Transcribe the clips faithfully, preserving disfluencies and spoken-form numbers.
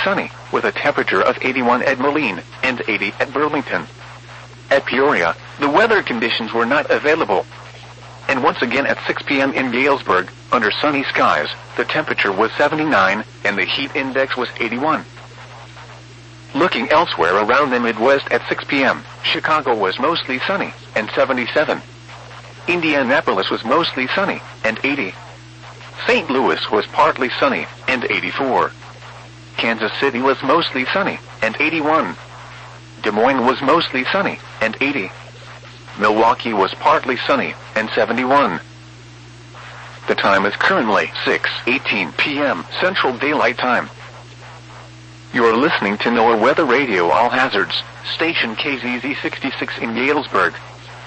sunny, with a temperature of eighty-one at Moline and eighty at Burlington. At Peoria, the weather conditions were not available. And once again at six p.m. in Galesburg, under sunny skies, the temperature was seventy-nine and the heat index was eighty-one. Looking elsewhere around the Midwest at six p.m., Chicago was mostly sunny and seventy-seven. Indianapolis was mostly sunny and eighty. Saint Louis was partly sunny and eighty-four. Kansas City was mostly sunny and eighty-one. Des Moines was mostly sunny and eighty. Milwaukee was partly sunny and seventy-one. The time is currently six eighteen p.m. Central Daylight Time. You are listening to NOAA Weather Radio All Hazards, station K Z Z sixty-six in Galesburg.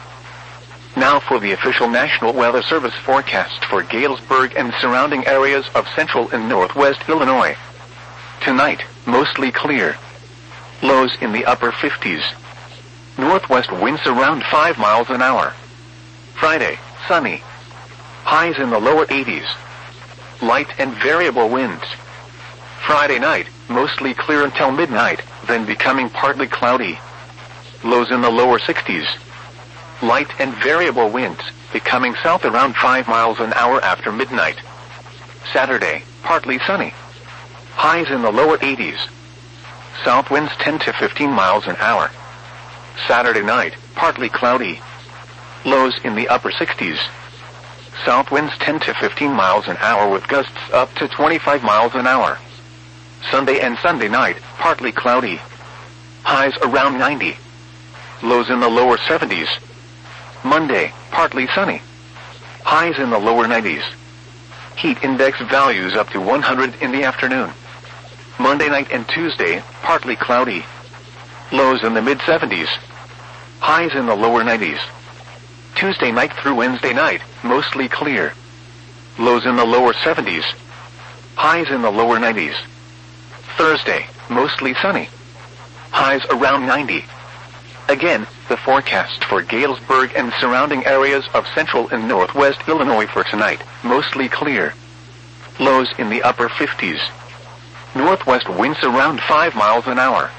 Now for the official National Weather Service forecast for Galesburg and surrounding areas of central and northwest Illinois. Tonight, mostly clear. Lows in the upper fifties. Northwest winds around five miles an hour. Friday, sunny. Highs in the lower eighties. Light and variable winds. Friday night, mostly clear until midnight, then becoming partly cloudy. Lows in the lower sixties. Light and variable winds, becoming south around five miles an hour after midnight. Saturday, partly sunny. Highs in the lower eighties. South winds ten to fifteen miles an hour. Saturday night, partly cloudy. Lows in the upper sixties. South winds ten to fifteen miles an hour with gusts up to twenty-five miles an hour. Sunday and Sunday night, partly cloudy. Highs around ninety. Lows in the lower seventies. Monday, partly sunny. Highs in the lower nineties. Heat index values up to one hundred in the afternoon. Monday night and Tuesday, partly cloudy. Lows in the mid seventies. Highs in the lower nineties. Tuesday night through Wednesday night, mostly clear. Lows in the lower seventies. Highs in the lower nineties. Thursday, mostly sunny. Highs around ninety. Again, the forecast for Galesburg and surrounding areas of central and northwest Illinois for tonight, mostly clear. Lows in the upper fifties. Northwest winds around five miles an hour.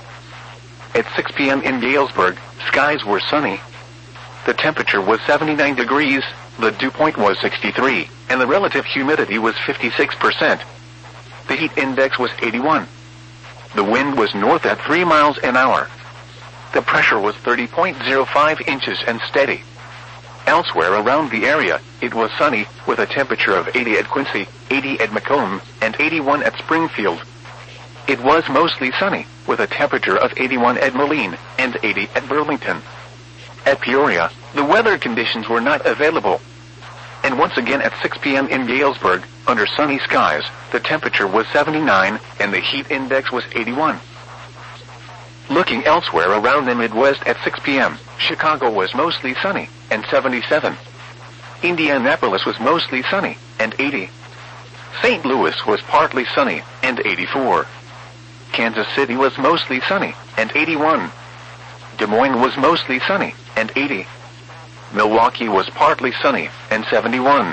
At six p.m. in Galesburg, skies were sunny. The temperature was seventy-nine degrees, the dew point was sixty-three, and the relative humidity was fifty-six percent. The heat index was eighty-one. The wind was north at three miles an hour. The pressure was thirty point zero five inches and steady. Elsewhere around the area, it was sunny, with a temperature of eighty at Quincy, eighty at Macomb, and eighty-one at Springfield. It was mostly sunny, with a temperature of eighty-one at Moline, and eighty at Burlington. At Peoria, the weather conditions were not available. And once again at six p.m. in Galesburg, under sunny skies, the temperature was seventy-nine, and the heat index was eighty-one. Looking elsewhere around the Midwest at six p.m., Chicago was mostly sunny, and seventy-seven. Indianapolis was mostly sunny, and eighty. Saint Louis was partly sunny, and eighty-four. Kansas City was mostly sunny, and eighty-one. Des Moines was mostly sunny, and eighty. Milwaukee was partly sunny, and seventy-one.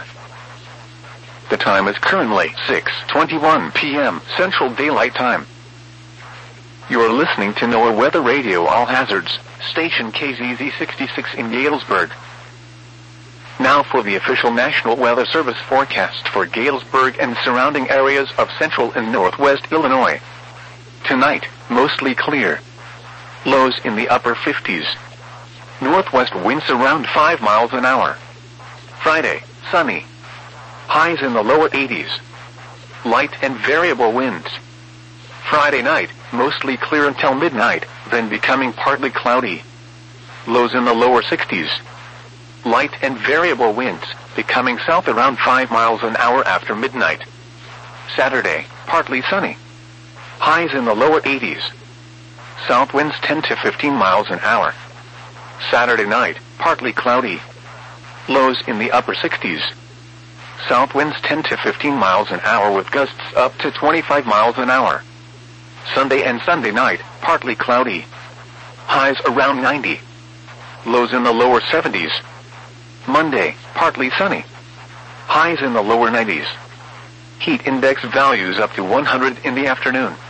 The time is currently six twenty-one p.m. Central Daylight Time. You are listening to NOAA Weather Radio All Hazards, station K Z Z sixty-six in Galesburg. Now for the official National Weather Service forecast for Galesburg and surrounding areas of central and northwest Illinois. Tonight, mostly clear. Lows in the upper fifties. Northwest winds around five miles an hour. Friday, sunny. Highs in the lower eighties. Light and variable winds. Friday night, mostly clear until midnight, then becoming partly cloudy. Lows in the lower sixties. Light and variable winds, becoming south around five miles an hour after midnight. Saturday, partly sunny. Highs in the lower eighties. South winds ten to fifteen miles an hour. Saturday night, partly cloudy. Lows in the upper sixties. South winds ten to fifteen miles an hour with gusts up to twenty-five miles an hour. Sunday and Sunday night, partly cloudy. Highs around ninety. Lows in the lower seventies. Monday, partly sunny. Highs in the lower nineties. Heat index values up to one hundred in the afternoon.